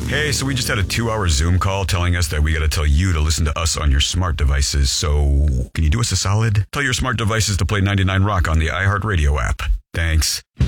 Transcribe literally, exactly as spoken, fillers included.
Hey, so we just had a two-hour Zoom call telling us that we got to tell you to listen to us on your smart devices. So can you do us a solid? Tell your smart devices to play ninety-nine Rock on the iHeartRadio app. Thanks.